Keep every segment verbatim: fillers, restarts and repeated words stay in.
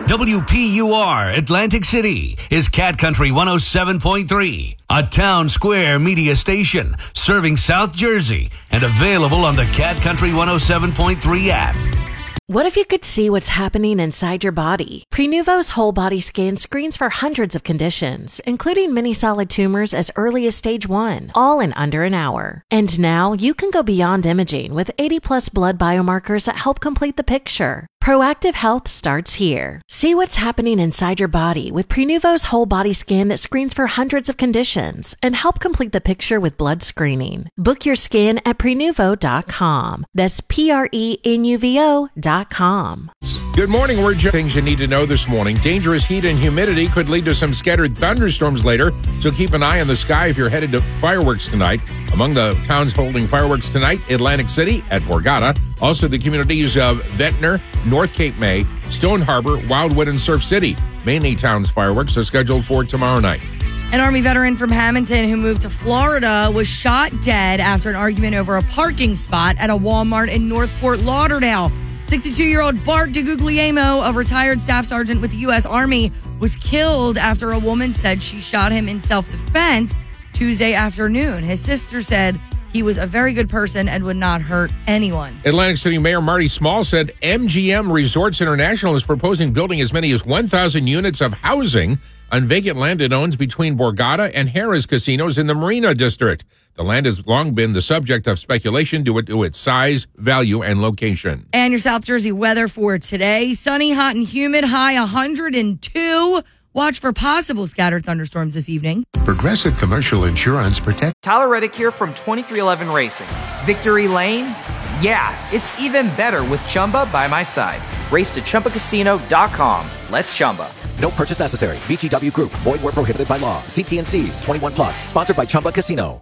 W P U R Atlantic City is Cat Country one oh seven point three, a Town Square media station serving South Jersey and available on the Cat Country one oh seven point three app. What if you could see what's happening inside your body? Prenuvo's whole body scan screens for hundreds of conditions, including many solid tumors as early as stage one, all in under an hour. And now you can go beyond imaging with eighty plus blood biomarkers that help complete the picture. Proactive health starts here. See what's happening inside your body with Prenuvo's whole body scan that screens for hundreds of conditions and help complete the picture with blood screening. Book your scan at prenuvo dot com. That's P R E N U V O dot com. Good morning. We're just things you need to know this morning. Dangerous heat and humidity could lead to some scattered thunderstorms later, so keep an eye on the sky if you're headed to fireworks tonight. Among the towns holding fireworks tonight, Atlantic City at Borgata, also the communities of Ventnor, North Cape May, Stone Harbor, Wildwood, and Surf City. Mainly towns fireworks are scheduled for tomorrow night. An Army veteran from Hamilton who moved to Florida was shot dead after an argument over a parking spot at a Walmart in North Fort Lauderdale. sixty-two-year-old Bart DeGuglielmo, a retired staff sergeant with the U S Army, was killed after a woman said she shot him in self-defense Tuesday afternoon. His sister said he was a very good person and would not hurt anyone. Atlantic City Mayor Marty Small said M G M Resorts International is proposing building as many as one thousand units of housing on vacant land it owns between Borgata and Harrah's casinos in the Marina District. The land has long been the subject of speculation due to its size, value, and location. And your South Jersey weather for today. Sunny, hot, and humid, high one hundred two. Watch for possible scattered thunderstorms this evening. Progressive Commercial Insurance protect. Tyler Reddick here from twenty-three eleven Racing. Victory Lane? Yeah, it's even better with Chumba by my side. Race to Chumba Casino dot com. Let's Chumba. No purchase necessary. V G W Group. Void where prohibited by law. See T and C's. twenty-one plus. Sponsored by Chumba Casino.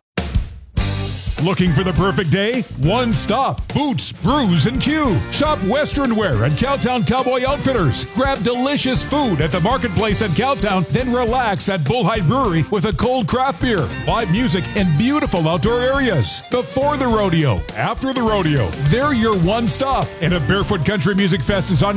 Looking for the perfect day? One stop. Boots, Brews, and Q. Shop Western Wear at Cowtown Cowboy Outfitters. Grab delicious food at the Marketplace at Cowtown, then relax at Bullhide Brewery with a cold craft beer, live music, and beautiful outdoor areas. Before the rodeo, after the rodeo, they're your one stop. And if Barefoot Country Music Fest is on